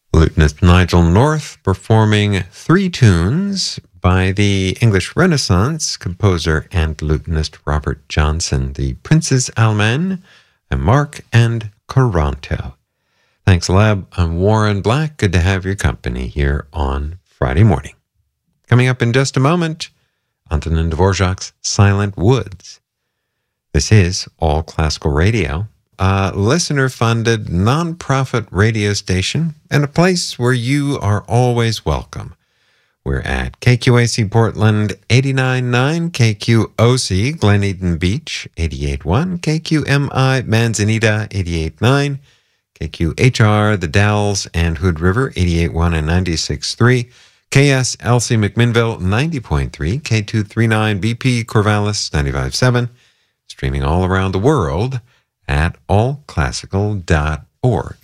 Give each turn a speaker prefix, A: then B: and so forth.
A: Lutenist Nigel North performing three tunes by the English Renaissance composer and lutenist Robert Johnson, the Princes Allemande, and Mark and Coranto. Thanks, Lab. I'm Warren Black. Good to have your company here on Friday morning. Coming up in just a moment, Antonin Dvorak's Silent Woods. This is All Classical Radio, a listener-funded, nonprofit radio station and a place where you are always welcome. We're at KQAC Portland 89.9, KQOC Glen Eden Beach 88.1, KQMI Manzanita 88.9, KQHR The Dalles and Hood River 88.1 and 96.3, KSLC McMinnville 90.3, K239 BP Corvallis 95.7, streaming all around the world at allclassical.org.